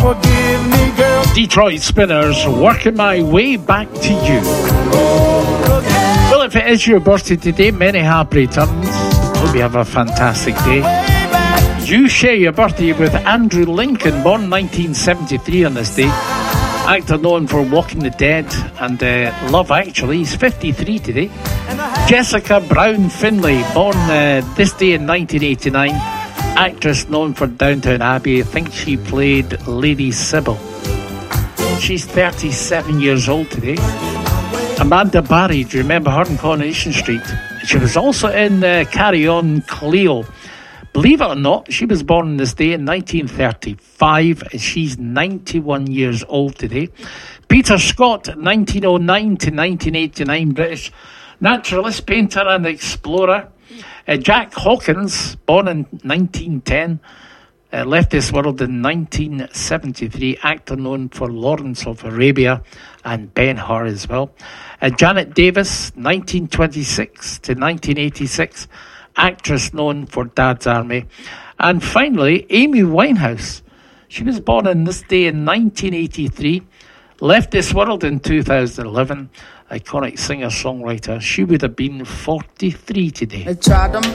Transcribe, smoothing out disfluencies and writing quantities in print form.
forgive me, girl. Detroit Spinners, Working My Way Back to You. Well, if it is your birthday today, many happy returns. Hope you have a fantastic day. You share your birthday with Andrew Lincoln, born 1973 on this day. Actor known for Walking the Dead and Love Actually. He's 53 today. Jessica Brown Finlay, born this day in 1989. Actress known for Downton Abbey. I think she played Lady Sybil. She's 37 years old today. Amanda Barry, do you remember her in Coronation Street? She was also in Carry On Cleo. Believe it or not, she was born on this day in 1935, and she's 91 years old today. Peter Scott, 1909 to 1989, British naturalist, painter and explorer. Jack Hawkins, born in 1910, left this world in 1973, actor known for Lawrence of Arabia and Ben-Hur as well. Janet Davis, 1926 to 1986, actress known for Dad's Army. And finally, Amy Winehouse. She was born on this day in 1983, left this world in 2011, iconic singer-songwriter. She would have been 43 today.